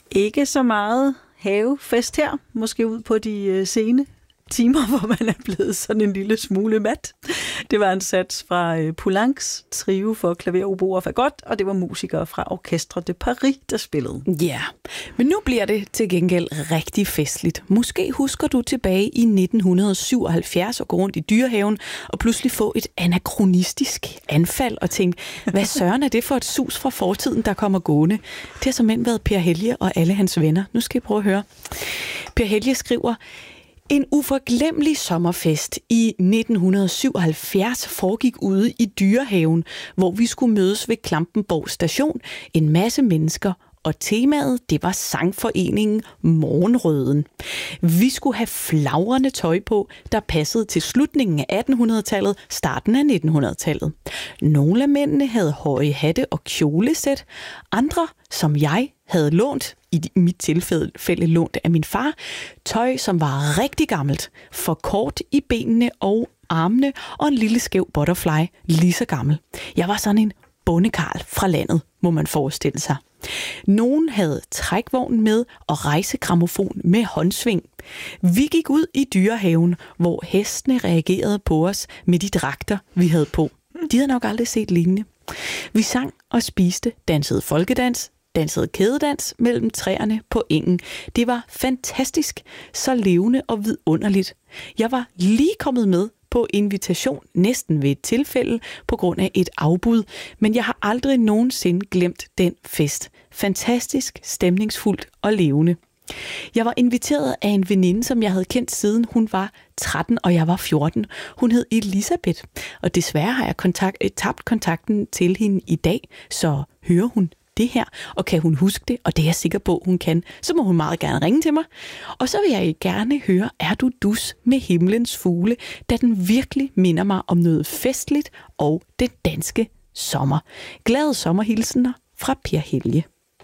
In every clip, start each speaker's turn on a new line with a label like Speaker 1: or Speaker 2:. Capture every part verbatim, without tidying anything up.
Speaker 1: Ikke så meget havefest her, måske ud på de øh, sene timer, hvor man er blevet sådan en lille smule mat. Det var en sats fra øh, Poulencs trio for klaver, oboe og fagot, og det var musikere fra Orchestre de Paris, der spillede.
Speaker 2: Ja, yeah. Men nu bliver det til gengæld rigtig festligt. Måske husker du tilbage i nitten syvoghalvfjerds og gå rundt i Dyrehaven og pludselig få et anakronistisk anfald og tænke, hvad søren er det for et sus fra fortiden, der kommer gående? Det har såmænd været Per Helge og alle hans venner. Nu skal I prøve at høre. Per Helge skriver: En uforglemmelig sommerfest i nitten syvoghalvfjerds foregik ude i Dyrehaven, hvor vi skulle mødes ved Klampenborg station, en masse mennesker, og temaet, det var sangforeningen Morgenrøden. Vi skulle have flagrende tøj på, der passede til slutningen af attenhundredetallet, starten af nittenhundredetallet. Nogle af mændene havde høje hatte og kjolesæt, andre, som jeg, havde lånt, i mit tilfælde lånt af min far, tøj, som var rigtig gammelt, for kort i benene og armene, og en lille skæv butterfly, lige så gammel. Jeg var sådan en bondekarl fra landet, må man forestille sig. Nogen havde trækvogn med og rejsegrammofon med håndsving. Vi gik ud i Dyrehaven, hvor hestene reagerede på os med de dragter, vi havde på. De havde nok aldrig set lignende. Vi sang og spiste, dansede folkedans, dansede kædedans mellem træerne på engen. Det var fantastisk, så levende og vidunderligt. Jeg var lige kommet med på invitation næsten ved et tilfælde på grund af et afbud, men jeg har aldrig nogensinde glemt den fest. Fantastisk, stemningsfuldt og levende. Jeg var inviteret af en veninde, som jeg havde kendt siden hun var tretten, og jeg var fjorten. Hun hed Elisabeth, og desværre har jeg kontakt, tabt kontakten til hende i dag, så hører hun det her, og kan hun huske det, og det er jeg sikker på, hun kan, så må hun meget gerne ringe til mig. Og så vil jeg gerne høre, er du dus med himlens fugle, da den virkelig minder mig om noget festligt og det danske sommer. Glade sommerhilsener fra Per Helge.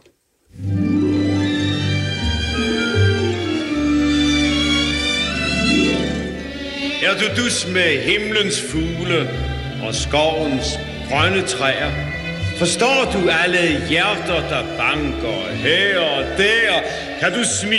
Speaker 3: Er du dus med himlens fugle og skovens grønne træer? Forstår du alle hjerter, der banker her og der? Kan du smile?